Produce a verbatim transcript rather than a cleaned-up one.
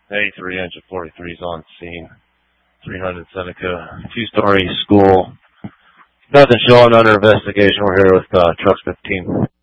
Hey, three Engine forty-threes on scene. three hundred Seneca, two-story school. Nothing showing under investigation. We're here with uh, Trucks fifteen.